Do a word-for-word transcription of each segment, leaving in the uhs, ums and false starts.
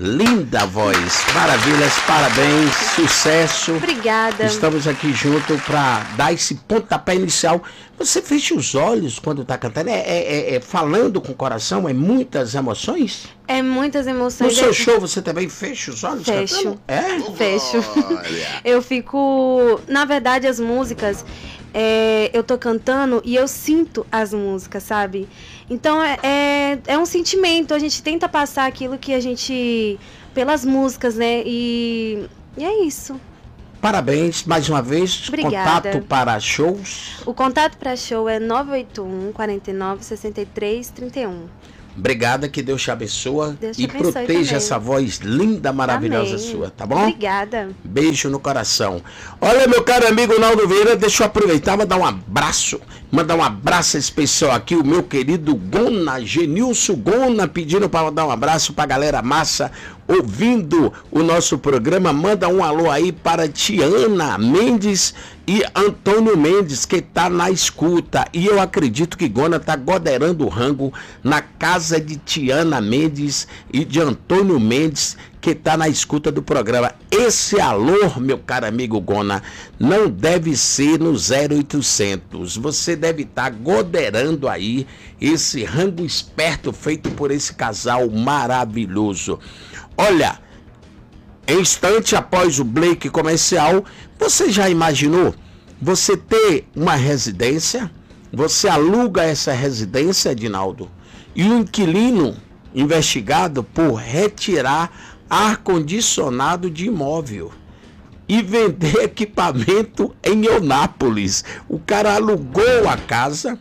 Linda voz, maravilhas, parabéns, sucesso. Obrigada. Estamos aqui juntos para dar esse pontapé inicial. Você fecha os olhos quando está cantando? É, é, é falando com o coração? É muitas emoções? É muitas emoções. No seu show você também fecha os olhos Fecho. cantando? É? Fecho. Eu fico... Na verdade, as músicas... É, eu tô cantando e eu sinto as músicas, sabe? Então é, é, é um sentimento, a gente tenta passar aquilo que a gente... pelas músicas, né? E, e é isso. Parabéns, mais uma vez. Obrigada. Contato para shows? O contato para show é nove oito um, quatro nove, seis três, três um. Obrigada, que Deus te abençoe Deus te e abençoe proteja também. essa voz linda, maravilhosa Amém. sua, tá bom? Obrigada. Beijo no coração. Olha, meu caro amigo Naldo Vieira, deixa eu aproveitar e mandar um abraço, mandar um abraço especial aqui, o meu querido Gona, Genilson Gona, pedindo para mandar um abraço pra galera massa, ouvindo o nosso programa. Manda um alô aí para Tiana Mendes e Antônio Mendes, que tá na escuta. E eu acredito que Gona tá goderando o rango na casa de Tiana Mendes e de Antônio Mendes, que tá na escuta do programa. Esse alô, meu caro amigo Gona, não deve ser no zero oitocentos. Você deve estar tá goderando aí esse rango esperto feito por esse casal maravilhoso. Olha, instante após o break comercial, você já imaginou você ter uma residência? Você aluga essa residência, Edinaldo, e o inquilino investigado por retirar ar-condicionado de imóvel e vender equipamento em Eunápolis. O cara alugou a casa,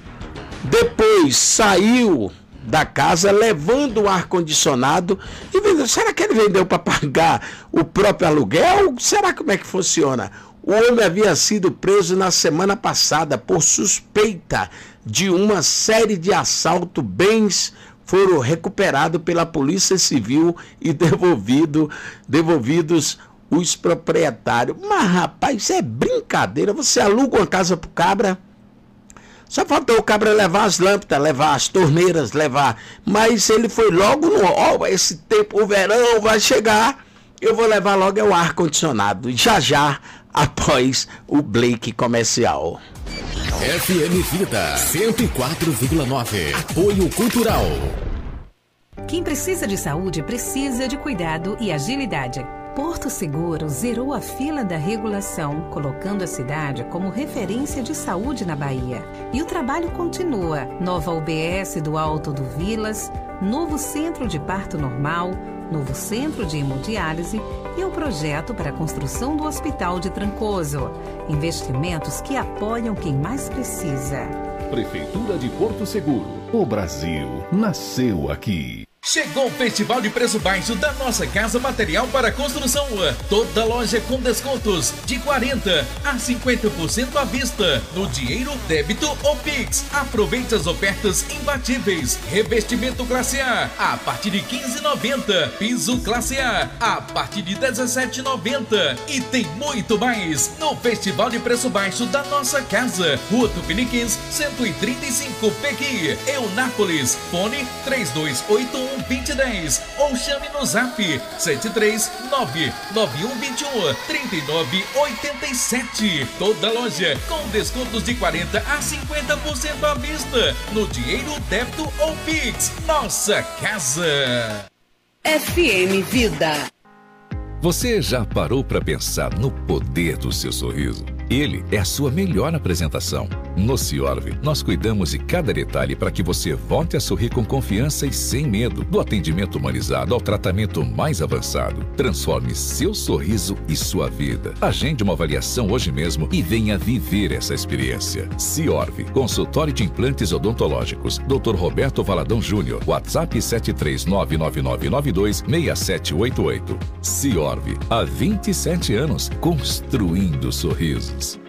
depois saiu da casa levando o ar-condicionado e vendeu. Será que ele vendeu para pagar o próprio aluguel? Será como é que funciona? O homem havia sido preso na semana passada por suspeita de uma série de assalto. Bens foram recuperados pela Polícia Civil e devolvido, devolvidos os proprietários. Mas, rapaz, isso é brincadeira. Você aluga uma casa pro cabra, só faltou o cabra levar as lâmpadas, levar as torneiras, levar. Mas ele foi logo no... Ó, oh, esse tempo, o verão vai chegar, eu vou levar logo é o ar-condicionado. Já, já, após o break comercial. F M Vida cento e quatro vírgula nove. Apoio Cultural. Quem precisa de saúde precisa de cuidado e agilidade. Porto Seguro zerou a fila da regulação, colocando a cidade como referência de saúde na Bahia. E o trabalho continua. Nova U B S do Alto do Vilas, novo centro de parto normal, novo centro de hemodiálise e o projeto para a construção do Hospital de Trancoso. Investimentos que apoiam quem mais precisa. Prefeitura de Porto Seguro. O Brasil nasceu aqui. Chegou o Festival de Preço Baixo da Nossa Casa Material para Construção. Toda loja com descontos de quarenta a cinquenta por cento à vista, no dinheiro, débito ou Pix. Aproveite as ofertas imbatíveis. Revestimento classe A a partir de quinze reais e noventa centavos. Piso classe A a partir de dezessete reais e noventa centavos. E tem muito mais no Festival de Preço Baixo da Nossa Casa. Rua Tupiniquins, cento e trinta e cinco, Pequi, Eunápolis. Fone três dois oito um, dois zero um zero ou chame no zap sete três nove nove um dois um, três nove oito sete. Toda loja com descontos de quarenta a cinquenta por cento à vista, no dinheiro, débito ou Pix. Nossa Casa. F M Vida. Você já parou para pensar no poder do seu sorriso? Ele é a sua melhor apresentação. No Ciorv, nós cuidamos de cada detalhe para que você volte a sorrir com confiança e sem medo. Do atendimento humanizado ao tratamento mais avançado. Transforme seu sorriso e sua vida. Agende uma avaliação hoje mesmo e venha viver essa experiência. Ciorv, consultório de implantes odontológicos. doutor Roberto Valadão Júnior. WhatsApp sete três nove nove nove nove dois seis sete oito oito. Ciorv, há vinte e sete anos, construindo sorrisos.